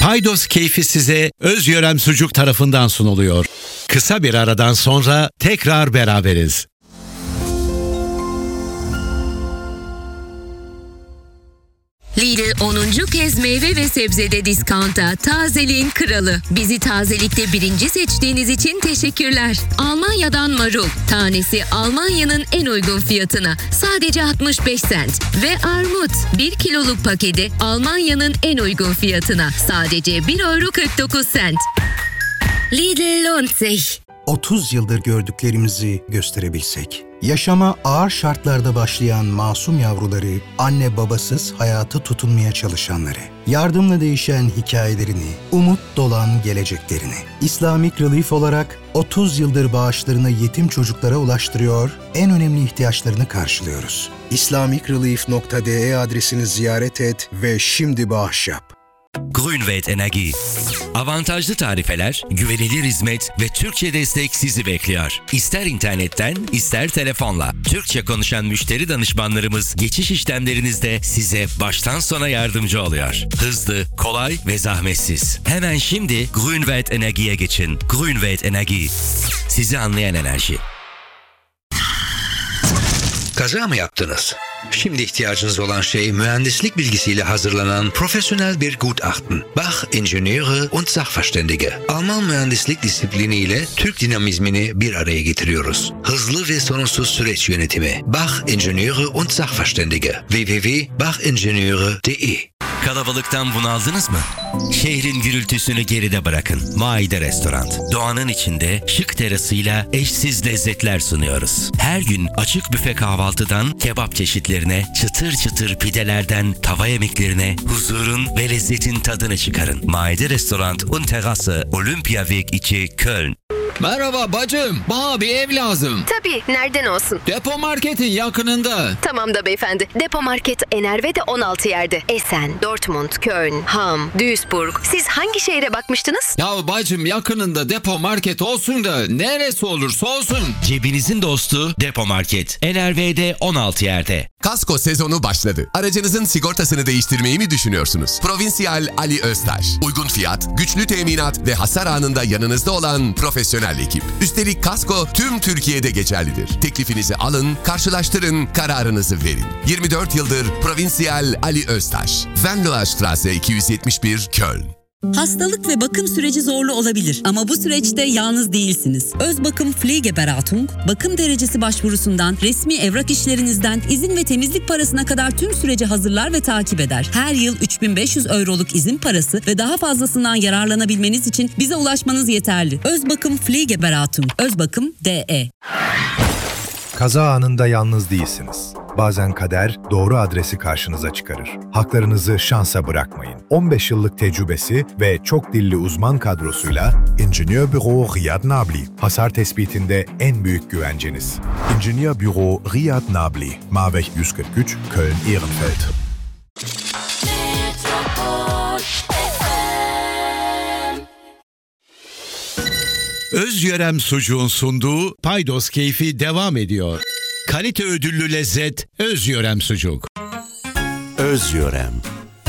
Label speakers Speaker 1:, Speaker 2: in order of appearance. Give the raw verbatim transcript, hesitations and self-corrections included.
Speaker 1: Paydos keyfi size Özyörem Sucuk tarafından sunuluyor. Kısa bir aradan sonra tekrar beraberiz.
Speaker 2: Lidl onuncu kez meyve ve sebzede diskonta, tazeliğin kralı. Bizi tazelikte birinci seçtiğiniz için teşekkürler. Almanya'dan marul, tanesi Almanya'nın en uygun fiyatına, sadece altmış beş sent. Ve armut, bir kiloluk paketi Almanya'nın en uygun fiyatına, sadece bir euro kırk dokuz sent. Lidl lohnt sich.
Speaker 3: otuz yıldır gördüklerimizi gösterebilsek. Yaşama ağır şartlarda başlayan masum yavruları, anne babasız hayata tutunmaya çalışanları, yardımla değişen hikayelerini, umut dolan geleceklerini. Islamic Relief olarak otuz yıldır bağışlarını yetim çocuklara ulaştırıyor, en önemli ihtiyaçlarını karşılıyoruz. islamic relief nokta d e adresini ziyaret et ve şimdi bağış yap.
Speaker 4: Grünwald Energie. Avantajlı tarifeler, güvenilir hizmet ve Türkçe destek sizi bekliyor. İster internetten, ister telefonla. Türkçe konuşan müşteri danışmanlarımız geçiş işlemlerinizde size baştan sona yardımcı oluyor. Hızlı, kolay ve zahmetsiz. Hemen şimdi Grünwald Energie'ye geçin. Grünwald Energie. Sizi anlayan enerji.
Speaker 5: Kaza mı yaptınız? Şimdi ihtiyacınız olan şey mühendislik bilgisiyle hazırlanan profesyonel bir Gutachten. Bach Ingenieure und Sachverständige. Alman mühendislik disipliniyle Türk dinamizmini bir araya getiriyoruz. Hızlı ve sorunsuz süreç yönetimi. Bach Ingenieure und Sachverständige. w w w punkt bach ingenieure punkt d e
Speaker 4: Kalabalıktan bunaldınız mı? Şehrin gürültüsünü geride bırakın. Maide Restoran. Doğanın içinde şık terasıyla eşsiz lezzetler sunuyoruz. Her gün açık büfe kahvaltıdan kebap çeşitlerine, çıtır çıtır pidelerden tava yemeklerine huzurun ve lezzetin tadını çıkarın. Maide Restoran und Terrasse, Olympiaweg iki, Köln.
Speaker 6: Merhaba bacım, bana bir ev lazım.
Speaker 7: Tabii, nereden olsun?
Speaker 6: Depo marketin yakınında.
Speaker 7: Tamam da beyefendi. Depo market Enerve'de on altı yerde. Essen, Dortmund, Köln, Hamm, Duisburg. Siz hangi şehre bakmıştınız?
Speaker 6: Ya bacım yakınında depo market olsun da neresi olursa olsun.
Speaker 4: Cebinizin dostu Depo Market. N R V'de on altı yerde.
Speaker 8: Kasko sezonu başladı. Aracınızın sigortasını değiştirmeyi mi düşünüyorsunuz? Provincial Ali Öztaş. Uygun fiyat, güçlü teminat ve hasar anında yanınızda olan profesyonel ekip. Üstelik kasko tüm Türkiye'de geçerlidir. Teklifinizi alın, karşılaştırın, kararınızı verin. yirmi dört yıldır Provincial Ali Öztaş. Venloa Straße iki yüz yetmiş bir, Köln.
Speaker 9: Hastalık ve bakım süreci zorlu olabilir ama bu süreçte yalnız değilsiniz. Özbakım Pflegeberatung, bakım derecesi başvurusundan, resmi evrak işlerinizden, izin ve temizlik parasına kadar tüm süreci hazırlar ve takip eder. Her yıl üç bin beş yüz euroluk izin parası ve daha fazlasından yararlanabilmeniz için bize ulaşmanız yeterli. Özbakım Pflegeberatung, Özbakım D E.
Speaker 10: Kaza anında yalnız değilsiniz. Bazen kader doğru adresi karşınıza çıkarır. Haklarınızı şansa bırakmayın. on beş yıllık tecrübesi ve çok dilli uzman kadrosuyla Ingenieurbüro Riyad Nabli, hasar tespitinde en büyük güvenceniz. Ingenieurbüro Riyad Nabli, Marweg yüz kırk üç, Köln-Ehrenfeld.
Speaker 1: Özyörem Sucuğun sunduğu Paydos keyfi devam ediyor. Kalite ödüllü lezzet Özyörem Sucuk.
Speaker 11: Özyörem.